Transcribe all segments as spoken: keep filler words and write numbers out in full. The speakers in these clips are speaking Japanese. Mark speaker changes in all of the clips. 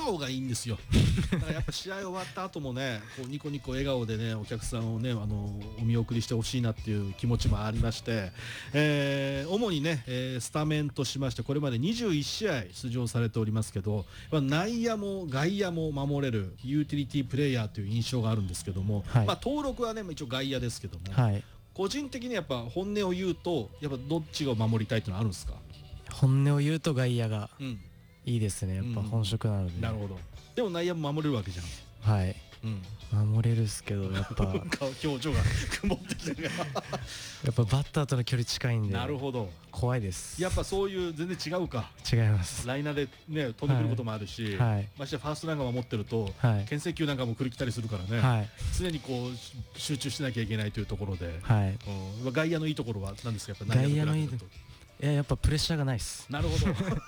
Speaker 1: 顔がいいんですよだからやっぱ試合終わった後もねこうニコニコ笑顔でねお客さんをねあのお見送りしてほしいなっていう気持ちもありまして、えー、主にね、えー、スタメンとしましてこれまでにじゅういち試合出場されておりますけど、まあ、内野も外野も守れるユーティリティプレイヤーという印象があるんですけども、はい、まあ、登録はね一応外野ですけども、はい、個人的にやっぱ本音を言うとやっぱどっちを守りたいっていうのはあるんですか？
Speaker 2: 本音を言うと外野がいいですね、うん、やっぱ本職なので、
Speaker 1: うん、なるほど。でも内野も守れるわけじゃん。
Speaker 2: はい、うん、守れるっすけどやっぱ
Speaker 1: 表情が曇ってきたからや
Speaker 2: っぱバッターとの距離近いんで。
Speaker 1: なるほど、
Speaker 2: 怖いです。
Speaker 1: やっぱそういう全然違うか。
Speaker 2: 違います。
Speaker 1: ライナーでね飛んでくることもあるし、はい、ましてファーストなんか守ってると、はい、牽制球なんかも来る来たりするからね、はい、常にこう集中しなきゃいけないというところで、はい、うん、外野のいいところは何ですか？やっぱ
Speaker 2: 外野のいいところ、いややっぱプレッシャーがないです。
Speaker 1: なるほど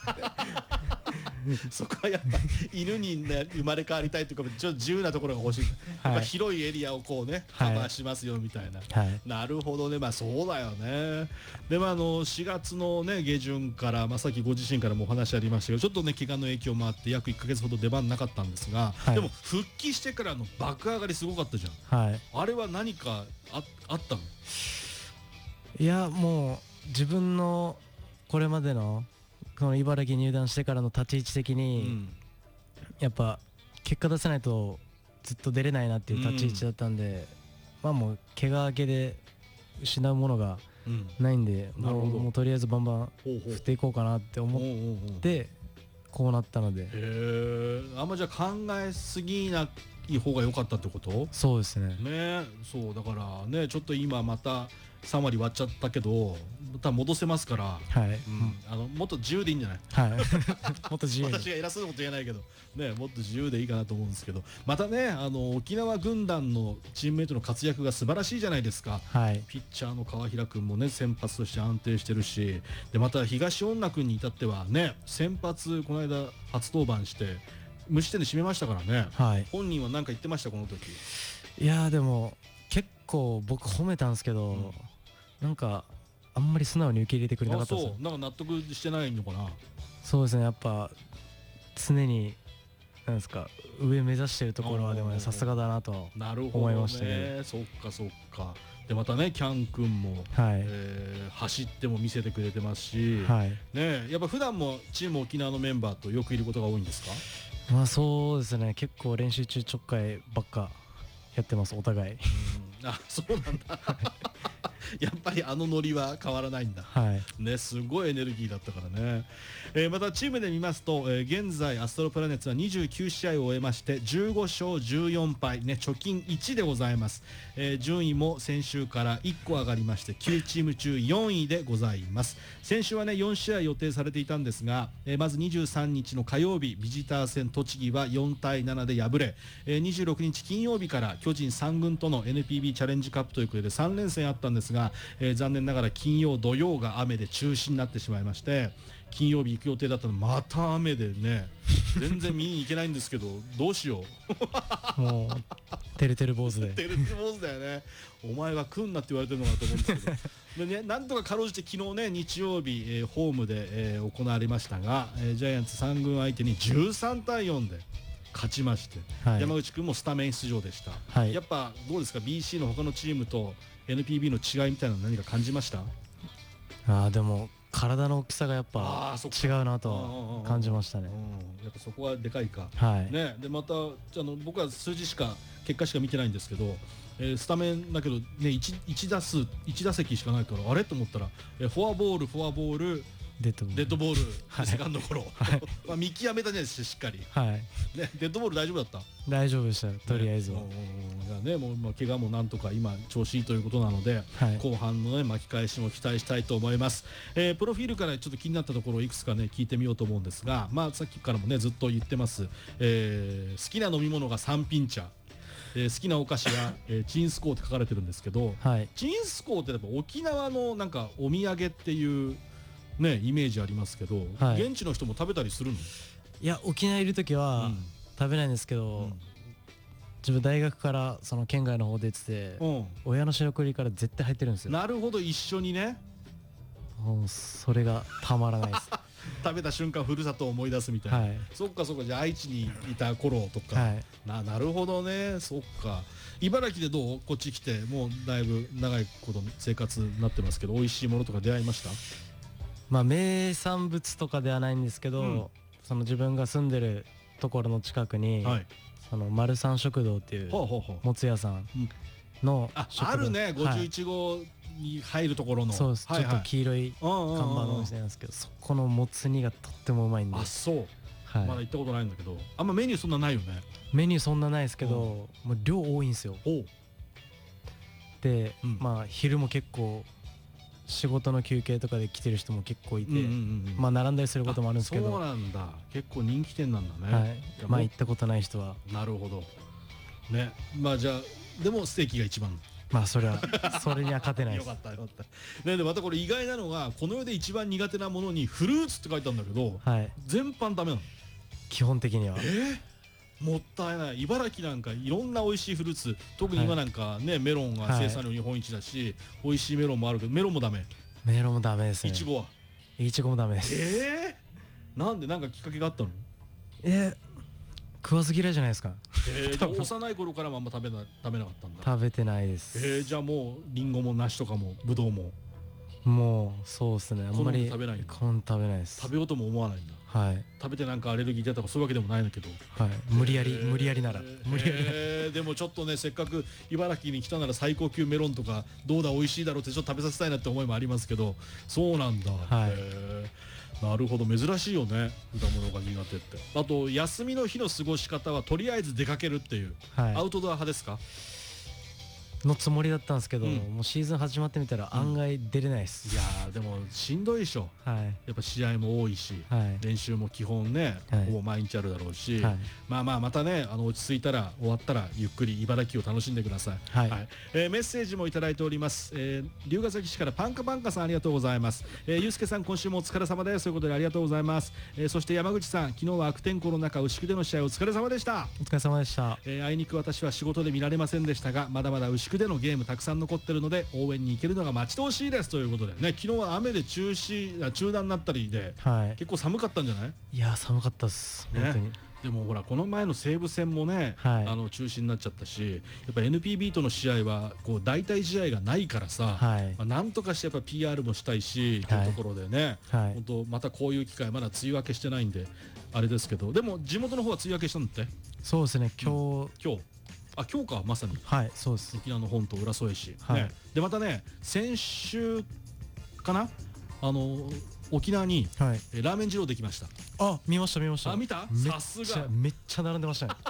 Speaker 1: そこはやっぱ犬に、ね、生まれ変わりたいというかちょっと自由なところが欲しい、はい、やっぱ広いエリアをこうねカバーしますよみたいな、はい、なるほどね。まあそうだよね。でもあのしがつのね下旬から、まあ、さっきご自身からもお話ありましたけどちょっとね怪我の影響もあって約いっかげつほど出番なかったんですが、はい、でも復帰してからの爆上がりすごかったじゃん、はい、あれは何か あ, あったの？
Speaker 2: いやもう自分のこれまでのこの茨城入団してからの立ち位置的に、うん、やっぱ結果出せないとずっと出れないなっていう立ち位置だったんで、うん、まあもう怪我明けで失うものがないんで、うん、もう、もうとりあえずバンバン振っていこうかなって思ってこうなったので。へ
Speaker 1: え。あんまじゃあ考えすぎない方が良かったってこと？
Speaker 2: そうですね。
Speaker 1: ね、そうだからねちょっと今またさん割割っちゃったけどまた戻せますから、はい、うん、あのもっと自由でいいんじゃない？はいもっと自由に私が偉そうなこと言えないけど、ね、もっと自由でいいかなと思うんですけどまたねあの沖縄軍団のチームメイトの活躍が素晴らしいじゃないですか、はい、ピッチャーの川平君もね先発として安定してるしでまた東恩納君に至ってはね先発この間初登板して無失点で締めましたからね、はい、本人は何か言ってましたこの時？
Speaker 2: いやでも結構僕褒めたんですけど、うん、なんかあんまり素直に受け入れてくれなかったですよ。
Speaker 1: あ、そうなんか納得してないのかな。
Speaker 2: そうですねやっぱ常になんですか上目指してるところはでもさすがだなと思いましたね。
Speaker 1: そっかそっか。でまたねキャン君も、はい、えー、走っても見せてくれてますし、はい、ねやっぱ普段もチーム沖縄のメンバーとよくいることが多いんですか？
Speaker 2: まあそうですね結構練習中ちょっかいばっかやってますお互い。うん、
Speaker 1: あそうなんだやっぱりあのノリは変わらないんだ、はい、ね、すごいエネルギーだったからね、えー、またチームで見ますと、えー、現在アストロプラネッツはにじゅうきゅう試合を終えましてじゅうごしょうじゅうよんぱい、ね、貯金いちでございます、えー、順位も先週からいっこ上がりましてきゅうチーム中よんいでございます。先週はねよん試合予定されていたんですが、えー、まずにじゅうさんにちの火曜日ビジター戦栃木はよんたいななで敗れ、えー、にじゅうろくにち金曜日から巨人さん軍との エヌピービー チャレンジカップということでさん連戦あったんですが、えー、残念ながら金曜土曜が雨で中止になってしまいまして金曜日行く予定だったのまた雨でね全然見に行けないんですけどどうしよ
Speaker 2: うもうてるてる坊主で
Speaker 1: てるてる坊主だよね。お前は来んなって言われてるのかと思うんですけどで、ね、なんとかかろうじて昨日ね日曜日、えー、ホームで、えー、行われましたが、えー、ジャイアンツさん軍相手にじゅうさんたいよんで勝ちまして、はい、山口君もスタメン出場でした、はい、やっぱどうですか ビーシー の他のチームと エヌピービー の違いみたいなの何か感じました？
Speaker 2: あでも体の大きさがやっぱ違うなと感じましたね。
Speaker 1: やっぱそこはでかいか、はいね、でまたあの僕は数字しか結果しか見てないんですけど、えー、スタメンだけど、ね、1, 1, 打数いち打席しかないからあれと思ったら、えー、フォアボールフォアボールデッドボール、デッドボールはい、セカンドゴロ、はいまあ、見極めたねしっかり、はいね、デッドボール大丈夫だった？
Speaker 2: 大丈夫でしたとりあえずは、ね
Speaker 1: ね、もうまあ怪我もなんとか今調子いいということなので、はい、後半の、ね、巻き返しも期待したいと思います、えー、プロフィールからちょっと気になったところをいくつかね聞いてみようと思うんですが、まあ、さっきからもねずっと言ってます、えー、好きな飲み物が三品茶、えー、好きなお菓子は、えー、チンスコーって書かれてるんですけど、はい、チンスコーってやっぱ沖縄のなんかお土産っていうね、イメージありますけど、はい、現地の人も食べたりするの？
Speaker 2: いや沖縄いる時は食べないんですけど、うん、自分大学からその県外の方出てて、うん、親の仕送りから絶対入ってるんですよ。
Speaker 1: なるほど一緒にね。
Speaker 2: もうそれがたまらないです
Speaker 1: 食べた瞬間ふるさとを思い出すみたいな、はい、そっかそっか。じゃあ愛知にいた頃とか、はい、な, なるほどね。そっか。茨城でどう？こっち来てもうだいぶ長いこと生活になってますけど、美味しいものとか出会いました？
Speaker 2: まあ名産物とかではないんですけど、うん、その自分が住んでるところの近くに、はい、その丸三食堂っていうもつ屋さんの
Speaker 1: 食堂、あ, あるね、ごじゅういち号に入るところの、
Speaker 2: そうです、はいはい、ちょっと黄色い看板のお店なんですけど、そこのもつ煮がとってもうまいんで。
Speaker 1: あ、そう、はい、まだ行ったことないんだけど、あんまメニューそんなないよね。
Speaker 2: メニューそんなないですけど、もう量多いんですよ。で、うん、まあ昼も結構仕事の休憩とかで来てる人も結構いて、うんうんうん、まあ並んだりすることもあるんですけど。
Speaker 1: そうなんだ。結構人気店なんだね。
Speaker 2: はい、まあ行ったことない人は。
Speaker 1: なるほどね。まあじゃあでもステーキが一番。
Speaker 2: まあそれはそれには勝てないです。
Speaker 1: よかったよかった。ね、でまたこれ意外なのが、この世で一番苦手なものにフルーツって書いてあるんだけど、はい、全般ダメなの
Speaker 2: 基本的には。
Speaker 1: えーもったいない。茨城なんかいろんな美味しいフルーツ、特に今なんかね、はい、メロンが生産量日本一だし、はい、美味しいメロンもあるけど、メロンもダメ。
Speaker 2: メロンもダメですね。
Speaker 1: いちごは？
Speaker 2: いちごもダメです。
Speaker 1: えー、なんで？なんかきっかけがあったの？
Speaker 2: えー、食わず嫌いじゃないですか。
Speaker 1: えー、じゃあ幼い頃からもあんま食べな食べなかったんだ。
Speaker 2: 食べてないです。
Speaker 1: えー、じゃあもうリンゴも梨とかもブドウも
Speaker 2: もうそうですね、あんまり
Speaker 1: 食べないんだ。
Speaker 2: 食べないです。
Speaker 1: 食べようとも思わないんだ。はい、食べてなんかアレルギー出たとかそういうわけでもないんだけど、
Speaker 2: はい、無理やり、えー、無理やりなら無理やり、
Speaker 1: えー、でもちょっとね、せっかく茨城に来たなら最高級メロンとかどうだ美味しいだろうってちょっと食べさせたいなって思いもありますけど、そうなんだ。はい、えー、なるほど。珍しいよね、果物が苦手って。あと休みの日の過ごし方はとりあえず出かけるっていう、はい、アウトドア派ですか？
Speaker 2: のつもりだったんですけど、うん、もうシーズン始まってみたら案外出れないです、
Speaker 1: うん、いやーでもしんどいでしょ、はい、やっぱ試合も多いし、はい、練習も基本ね、はい、ほぼ毎日あるだろうし、はい、まあまあまたね、あの落ち着いたら終わったらゆっくり茨城を楽しんでください、はいはい、えー、メッセージもいただいております、えー、龍ヶ崎市からパンカパンカさんありがとうございます、えー、ゆうすけさん今週もお疲れ様ですということでありがとうございます、えー、そして山口さん、昨日は悪天候の中牛久での試合お疲れ様でした。
Speaker 2: お疲れ様でした、
Speaker 1: えー、あいにく私は仕事で見られませんでしたが、まだまだ牛久でのゲームたくさん残ってるので応援に行けるのが待ち遠しいですということでね、昨日は雨で中止中断になったりで、はい、結構寒かったんじゃない？
Speaker 2: いや寒かったです、ね、本当に。
Speaker 1: でもほらこの前の西武戦もね、はい、あの中止になっちゃったし、やっぱ エヌピービー との試合はこう代替試合がないからさ、はい、まあ、なんとかしてやっぱ ピーアール もしたいし、はい、というところでね、はい、本当またこういう機会まだ梅雨明けしてないんであれですけど、でも地元の方は梅雨明けしたんだって。
Speaker 2: そうですね、今日、うん、
Speaker 1: 今日あ今日か、まさに、
Speaker 2: はい、そうです。
Speaker 1: 沖縄の本島浦添市、はい、ね、でまたね先週かな、あの沖縄に、はい、えラーメン二郎できました。
Speaker 2: あ、見ました見ました。
Speaker 1: あ、見た？さすが。
Speaker 2: めっちゃ並んでましたね。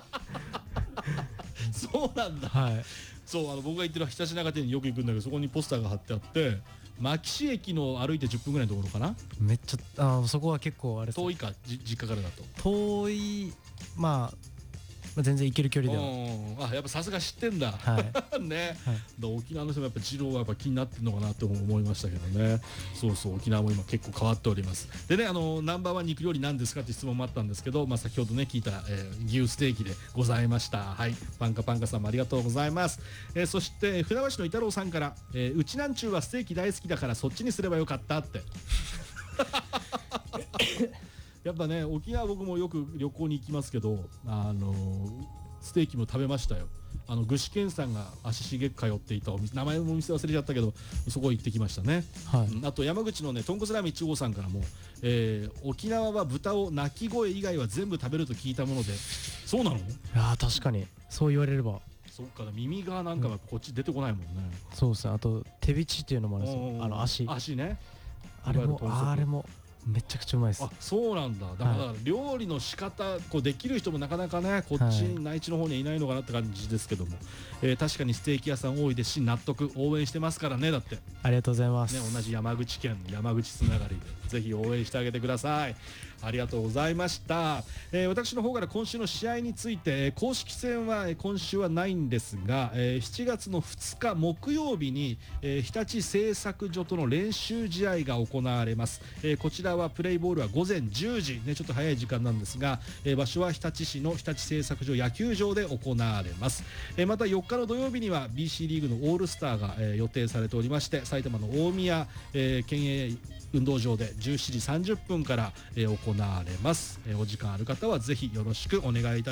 Speaker 1: そうなんだ。はい。そう、あの僕が行ってる日立長店によく行くんだけど、そこにポスターが貼ってあって、牧志駅の歩いてじゅっぷんぐらいのところかな。
Speaker 2: めっちゃ、あ、そこは結構あれ
Speaker 1: 遠いか、じ実家からだと。
Speaker 2: 遠い、まあ。まあ全然行ける距離で
Speaker 1: は。あ、やっぱさすが知ってんだ。はい、ね、はい、沖縄の人もやっぱ二郎はやっぱ気になってるのかなと思いましたけどね。そうそう、沖縄も今結構変わっております。でね、あのナンバーワン肉料理なんですかって質問もあったんですけど、まあ先ほどね聞いた、えー、牛ステーキでございました。はい、パンカパンカさんもありがとうございます。えー、そして船橋の伊太郎さんから、えー、うちなんちゅうはステーキ大好きだからそっちにすればよかったって。やっぱね、沖縄僕もよく旅行に行きますけど、あのー、ステーキも食べましたよ。あの具志堅さんが足しげく通っていたお店、名前もお店忘れちゃったけどそこ行ってきましたね、はい、うん、あと山口のねとんこつラーメンいち号さんからも、えー、沖縄は豚を鳴き声以外は全部食べると聞いたもので、そうなの？い
Speaker 2: や確かにそう言われれば。
Speaker 1: そっか、耳がなんかこっち出てこないもんね、
Speaker 2: うん、そうですね。あと手びちっていうのもあるんですよ、あの足
Speaker 1: 足ね、
Speaker 2: あれもあれもめちゃくちゃうまいです。
Speaker 1: あ、そうなんだ。だから、はい、料理の仕方こうできる人もなかなかねこっち、はい、内地の方にはいないのかなって感じですけども、えー、確かにステーキ屋さん多いですし納得、応援してますからね。だって
Speaker 2: ありがとうございます、
Speaker 1: ね、同じ山口県山口つながりでぜひ応援してあげてください。ありがとうございました、えー、私の方から今週の試合について、公式戦は今週はないんですが、えー、しちがつのふつか木曜日に、えー、日立製作所との練習試合が行われます、えー、こちらーはプレイボールはごぜんじゅうじ、ね、ちょっと早い時間なんですが、えー、場所は日立市の日立製作所野球場で行われます。えー、またよっかの土曜日には ビーシー リーグのオールスターが、えー、予定されておりまして、埼玉の大宮、えー、県営運動場でじゅうしちじさんじゅっぷんから、えー、行われます。えー、お時間ある方はぜひよろしくお願いいたします。